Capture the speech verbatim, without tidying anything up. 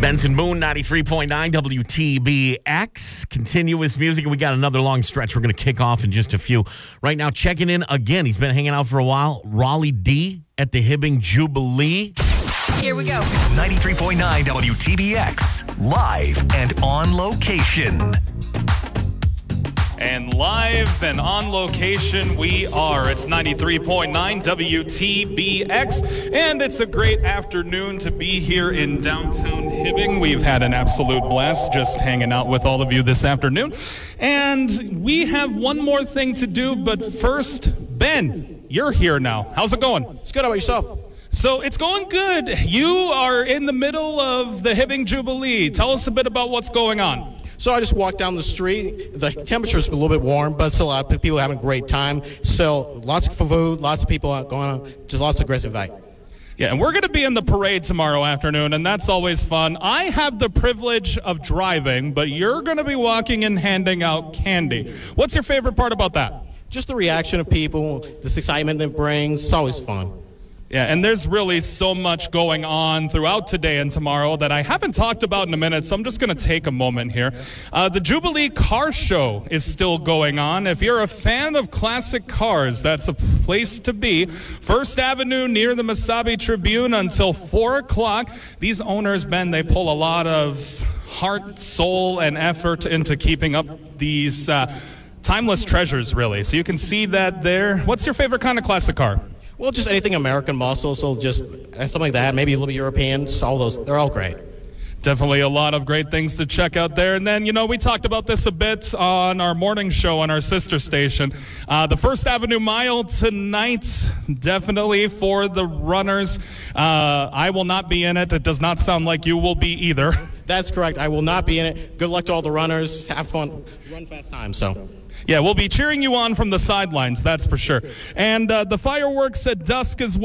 Benson Boone, ninety-three point nine W T B X. Continuous music, and we got another long stretch we're going to kick off in just a few. Right now, checking in again. He's been hanging out for a while. Raleigh D at the Hibbing Jubilee. Here we go. ninety-three point nine W T B X, live and on location. And live and on location we are. It's ninety-three point nine W T B X, and it's a great afternoon to be here in downtown Hibbing. We've had an absolute blast just hanging out with all of you this afternoon. And we have one more thing to do, but first, Ben, you're here now. How's it going? It's good. How about yourself? So it's going good. You are in the middle of the Hibbing Jubilee. Tell us a bit about what's going on. So I just walked down the street. The temperature's a little bit warm, but still a lot of people having a great time. So lots of food, lots of people out going on, just lots of great invite. Yeah, and we're going to be in the parade tomorrow afternoon, and that's always fun. I have the privilege of driving, but you're going to be walking and handing out candy. What's your favorite part about that? Just the reaction of people, this excitement that it brings. It's always fun. Yeah, and there's really so much going on throughout today and tomorrow that I haven't talked about in a minute, so I'm just going to take a moment here. Uh, the Jubilee Car Show is still going on. If you're a fan of classic cars, that's a place to be. First Avenue near the Mesabi Tribune until four o'clock. These owners, Ben, they pull a lot of heart, soul, and effort into keeping up these uh, timeless treasures, really. So you can see that there. What's your favorite kind of classic car? Well, just anything American muscle, so just something like that, maybe a little bit European, all those, they're all great. Definitely a lot of great things to check out there. And then, you know, we talked about this a bit on our morning show on our sister station. Uh, the First Avenue Mile tonight, definitely for the runners. Uh, I will not be in it. It does not sound like you will be either. That's correct. I will not be in it. Good luck to all the runners. Have fun. Run fast time, so... Yeah, we'll be cheering you on from the sidelines, that's for sure. And uh, the fireworks at dusk as well.